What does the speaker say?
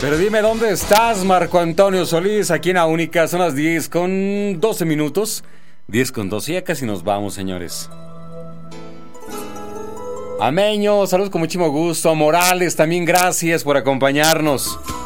Pero dime dónde estás, Marco Antonio Solís, aquí en La Única. Son las 10 con 12 minutos. 10 con 12, ya casi nos vamos, señores. Ameño, saludos con muchísimo gusto. Morales, también gracias por acompañarnos.